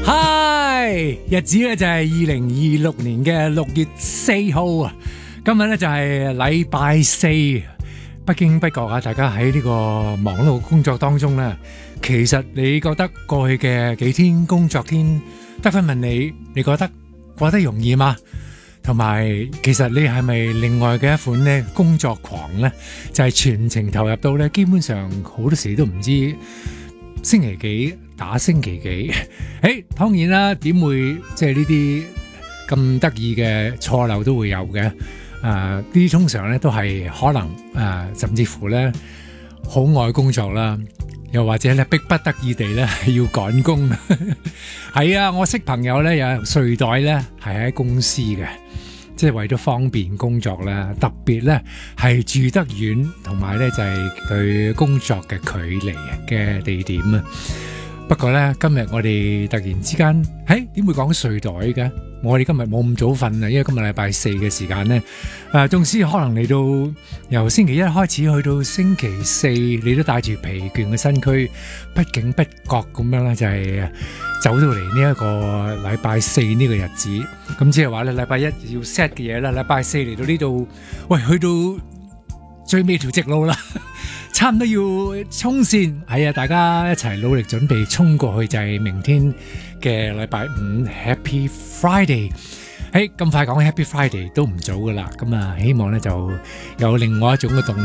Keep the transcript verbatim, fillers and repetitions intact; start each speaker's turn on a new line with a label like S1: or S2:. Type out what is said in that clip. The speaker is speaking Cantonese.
S1: 嗨，日子咧就係二零二六年嘅六月四號啊！今日咧就係禮拜四，不經不覺啊，大家喺呢個忙碌工作當中咧，其實你覺得過去嘅幾天工作天，得返問你，你覺得過得容易嗎？同埋，其實你係咪另外嘅一款咧工作狂咧？就係全程投入到咧，基本上好多時都唔知星期幾打星期幾。誒，當然啦，點會即係呢啲咁得意嘅錯漏都會有嘅。誒，呢啲通常咧都係可能誒，甚至乎咧好愛工作啦，又或者咧逼不得已地咧要趕工。係啊，我識朋友咧有睡袋咧係喺公司嘅。即係為咗方便工作啦，特別咧係住得遠，同埋咧就係佢工作嘅距離嘅地點啊。不過咧今日我哋突然之間，誒點會講睡袋嘅？我哋今日冇咁早瞓啊，因為今日禮拜四嘅時間咧，誒縱使可能嚟到由星期一開始去到星期四，你都帶住疲倦嘅身軀，不經不覺咁樣咧就係走到嚟呢一個禮拜四呢個日子。咁即係話咧，禮拜一要 set 嘅嘢啦，禮拜四嚟到呢度，喂，去到最尾條直路啦，差唔多要衝線，係啊，大家一齊努力準備衝過去，就係明天嘅禮拜五 Happy Friday。誒，咁快講 Happy Friday 都唔早噶啦，咁啊，希望咧就有另外一種嘅動力。